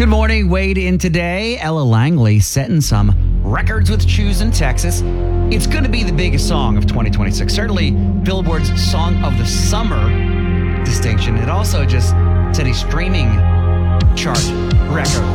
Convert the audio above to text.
Good morning. Weighed in today, Ella Langley setting some records with Choose in Texas. It's going to be the biggest song of 2026. Certainly Billboard's Song of the Summer distinction. It also just set a streaming chart record.